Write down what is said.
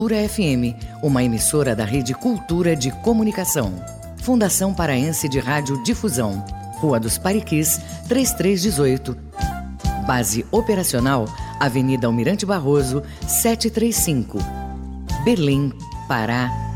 Cultura FM, uma emissora da Rede Cultura de Comunicação. Fundação Paraense de Rádio Difusão. Rua dos Pariquis, 3318. Base operacional, Avenida Almirante Barroso, 735. Belém, Pará,